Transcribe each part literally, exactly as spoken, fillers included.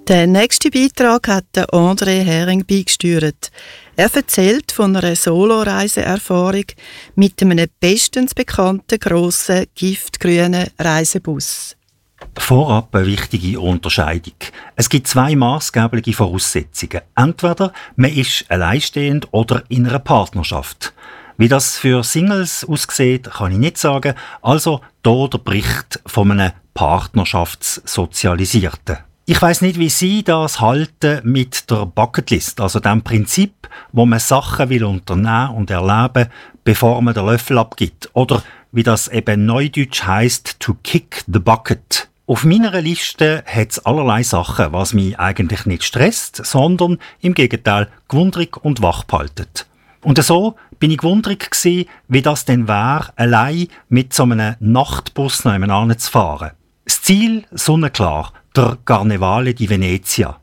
Der nächste Beitrag hat der André Hering beigesteuert. Er erzählt von einer Solo-Reiseerfahrung mit einem bestens bekannten grossen giftgrünen Reisebus. Vorab eine wichtige Unterscheidung. Es gibt zwei maßgebliche Voraussetzungen. Entweder man ist alleinstehend oder in einer Partnerschaft. Wie das für Singles aussieht, kann ich nicht sagen. Also hier der Bericht von einem Partnerschaftssozialisierten. Ich weiss nicht, wie Sie das halten mit der Bucketlist, also dem Prinzip, wo man Sachen will unternehmen und erleben, bevor man den Löffel abgibt. Oder wie das eben neudeutsch heisst, to kick the bucket. Auf meiner Liste hat es allerlei Sachen, was mich eigentlich nicht stresst, sondern im Gegenteil gewundrig und wach behaltet. Und so bin ich gewundrig gsi, wie das denn wäre, allein mit so einem Nachtbus nebenan zu fahren. Das Ziel, sonnenklar, der Carnevale di Venezia.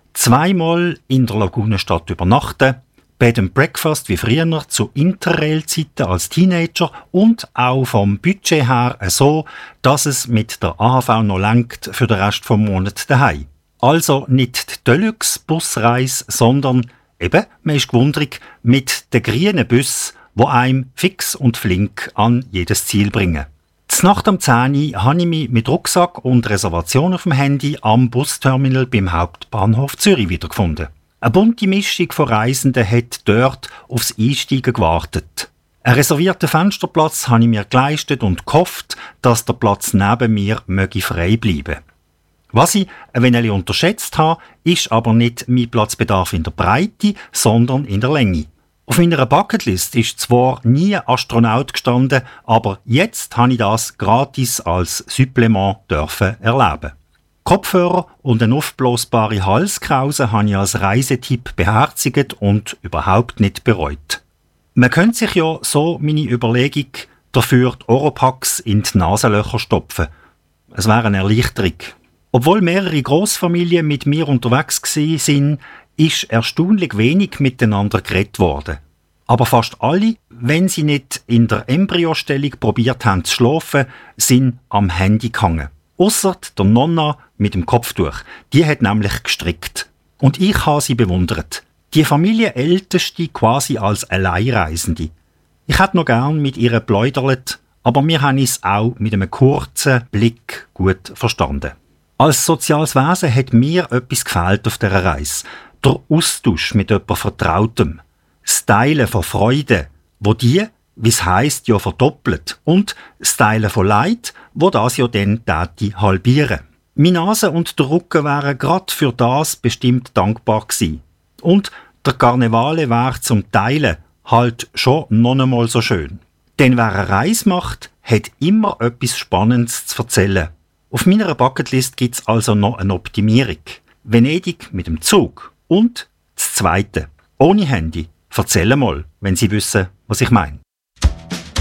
Zweimal in der Lagunenstadt übernachten, Bed and Breakfast wie früher zu Interrail-Zeiten als Teenager und auch vom Budget her so, dass es mit der A H V noch reicht für den Rest vom Monat daheim. Also nicht die Deluxe-Busreise, sondern eben, man ist gewundrig mit den grünen Bus, die einem fix und flink an jedes Ziel bringen. Nacht um zehn Uhr habe ich mich mit Rucksack und Reservation auf dem Handy am Busterminal beim Hauptbahnhof Zürich wiedergefunden. Eine bunte Mischung von Reisenden hat dort aufs Einsteigen gewartet. Einen reservierten Fensterplatz habe ich mir geleistet und gehofft, dass der Platz neben mir möge frei bleiben. Was ich ein wenig unterschätzt habe, ist aber nicht mein Platzbedarf in der Breite, sondern in der Länge. Auf meiner Bucketlist ist zwar nie ein Astronaut gestanden, aber jetzt habe ich das gratis als Supplement dürfen erleben. Kopfhörer und eine aufblasbare Halskrause habe ich als Reisetipp beherzigt und überhaupt nicht bereut. Man könnte sich ja so meine Überlegung dafür die Oropax in die Nasenlöcher stopfen. Es wäre eine Erleichterung. Obwohl mehrere Grossfamilien mit mir unterwegs waren, ist erstaunlich wenig miteinander geredet worden. Aber fast alle, wenn sie nicht in der Embryostellung probiert haben zu schlafen, sind am Handy gehangen. Ausser der Nonna mit dem Kopftuch. Die hat nämlich gestrickt. Und ich habe sie bewundert. Die Familienälteste quasi als Alleinreisende. Ich hätte noch gern mit ihr pläudert, aber wir haben es auch mit einem kurzen Blick gut verstanden. Als soziales Wesen hat mir etwas gefehlt auf dieser Reise. Der Austausch mit jemandem Vertrautem. Das Teilen von Freude, wo die, wie es heisst, ja verdoppelt. Und das Teilen von Leid, wo das ja dann täte halbieren. Meine Nase und der Rücken wären gerade für das bestimmt dankbar gewesen. Und der Karnevale wäre zum Teilen halt schon noch einmal so schön. Denn wer eine Reise macht, hat immer etwas Spannendes zu erzählen. Auf meiner Bucketlist gibt es also noch eine Optimierung. Venedig mit dem Zug. Und das Zweite, ohne Handy. Erzähl mal, wenn Sie wissen, was ich meine.